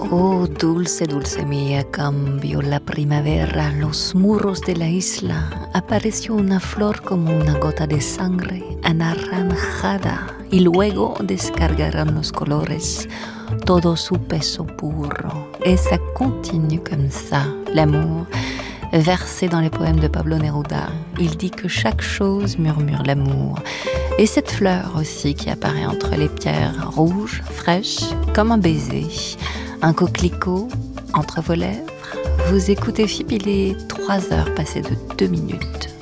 Oh, dulce, dulce mía, cambió la primavera, los muros de la isla. Apareció una flor como una gota de sangre, anaranjada, y luego descargaron los colores, todo su peso puro. Et ça continue comme ça, l'amour. Versé dans les poèmes de Pablo Neruda, il dit que chaque chose murmure l'amour. Et cette fleur aussi qui apparaît entre les pierres, rouge, fraîche, comme un baiser, un coquelicot entre vos lèvres. Vous écoutez FIP, il est 3 heures passées de 2 minutes.